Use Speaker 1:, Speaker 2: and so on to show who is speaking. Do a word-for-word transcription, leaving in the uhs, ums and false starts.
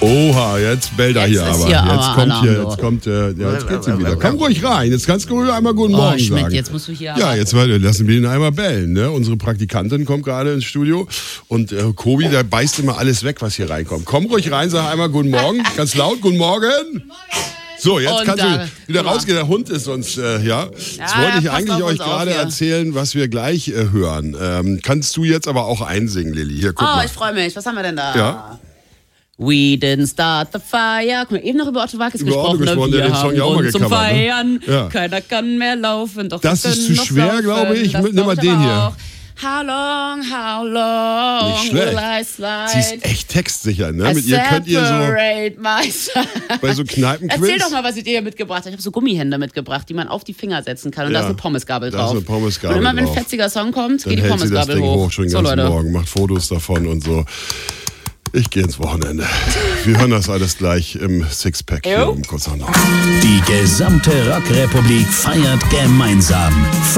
Speaker 1: Oha, jetzt bellt er
Speaker 2: Jetzt
Speaker 1: hier
Speaker 2: ist
Speaker 1: aber.
Speaker 2: hier
Speaker 1: jetzt
Speaker 2: aber
Speaker 1: kommt
Speaker 2: Alarm,
Speaker 1: hier,
Speaker 2: du.
Speaker 1: jetzt kommt, äh, ja, jetzt geht sie wieder. Komm ruhig rein, jetzt kannst du ruhig einmal guten
Speaker 2: Oh,
Speaker 1: Morgen
Speaker 2: Schmidt,
Speaker 1: sagen.
Speaker 2: jetzt musst du hier
Speaker 1: Ja,
Speaker 2: aber-
Speaker 1: jetzt warte, lassen wir ihn einmal bellen. Ne? Unsere Praktikantin kommt gerade ins Studio und äh, Kobi, der beißt immer alles weg, was hier reinkommt. Komm ruhig rein, sag einmal guten Morgen, ganz laut, guten Morgen. Guten Morgen. So, jetzt
Speaker 2: Und
Speaker 1: kannst
Speaker 2: da-
Speaker 1: du wieder
Speaker 2: guck mal.
Speaker 1: rausgehen, der Hund ist sonst, äh, ja. Jetzt
Speaker 2: Ja,
Speaker 1: wollte ich
Speaker 2: passt
Speaker 1: eigentlich
Speaker 2: auf
Speaker 1: euch
Speaker 2: uns auf
Speaker 1: gerade
Speaker 2: hier.
Speaker 1: erzählen, was wir gleich äh, hören. Ähm, kannst du jetzt aber auch einsingen, Lilly? Hier, guck
Speaker 2: Oh,
Speaker 1: mal.
Speaker 2: ich freue mich. Was haben wir denn da?
Speaker 1: Ja.
Speaker 2: We didn't start the fire. Guck mal, eben noch über Otto Walkes
Speaker 1: Über Otto
Speaker 2: gesprochen.
Speaker 1: gesprochen,
Speaker 2: ne?
Speaker 1: der
Speaker 2: Wir
Speaker 1: den Song
Speaker 2: haben
Speaker 1: ja auch mal
Speaker 2: Grund zum
Speaker 1: gecovert, ne?
Speaker 2: Feiern.
Speaker 1: Ja.
Speaker 2: Keiner kann mehr laufen. Doch
Speaker 1: Das
Speaker 2: wir
Speaker 1: ist
Speaker 2: können
Speaker 1: zu
Speaker 2: noch
Speaker 1: schwer,
Speaker 2: laufen.
Speaker 1: glaube ich.
Speaker 2: Das
Speaker 1: Nimm mal
Speaker 2: glaub ich
Speaker 1: den
Speaker 2: aber
Speaker 1: hier.
Speaker 2: auch. How long, how long
Speaker 1: Nicht schlecht.
Speaker 2: will I slide?
Speaker 1: Sie ist echt textsicher, ne?
Speaker 2: I
Speaker 1: Mit ihr könnt ihr so
Speaker 2: separate myself.
Speaker 1: bei so Kneipenquiz.
Speaker 2: Erzähl doch mal, was ich dir hier mitgebracht habe. Ich habe so Gummihände mitgebracht, die man auf die Finger setzen kann. Und
Speaker 1: Ja,
Speaker 2: da ist eine Pommesgabel
Speaker 1: da ist
Speaker 2: drauf.
Speaker 1: eine Pommesgabel
Speaker 2: Und immer wenn ein
Speaker 1: drauf.
Speaker 2: fetziger Song kommt,
Speaker 1: Dann
Speaker 2: geht die
Speaker 1: hält sie das
Speaker 2: Pommesgabel
Speaker 1: Ding hoch,
Speaker 2: hoch.
Speaker 1: schon den
Speaker 2: So,
Speaker 1: ganzen
Speaker 2: Leute.
Speaker 1: Morgen, macht Fotos davon und so. Ich gehe ins Wochenende. Wir hören das alles gleich im Sixpack hier
Speaker 2: Jo.
Speaker 1: um kurz nach neun.
Speaker 3: Die gesamte Rockrepublik feiert gemeinsam.